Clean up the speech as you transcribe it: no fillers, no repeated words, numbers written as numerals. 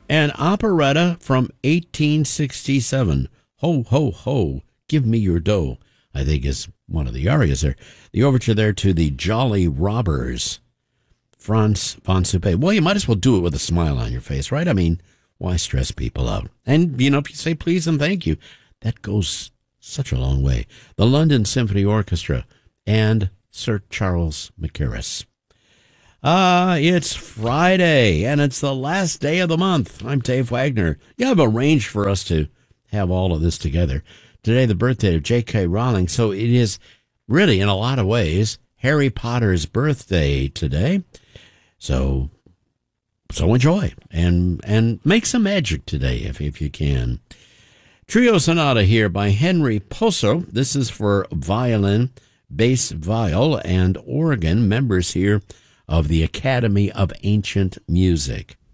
An operetta from 1867. Ho, ho, ho, give me your dough, I think is one of the arias there. The overture there to the Jolly Robbers. Franz von Suppe. Well, you might as well do it with a smile on your face, right? I mean, why stress people out? And, if you say please and thank you, that goes such a long way. The London Symphony Orchestra and Sir Charles Mackerras. It's Friday, and it's the last day of the month. I'm Dave Wagner. You have arranged for us to have all of this together. Today, the birthday of J.K. Rowling, so it is really, in a lot of ways, Harry Potter's birthday today. So enjoy and make some magic today if you can. Trio Sonata here by Henry Poso. This is for violin, bass viol, and organ, members here of the Academy of Ancient Music.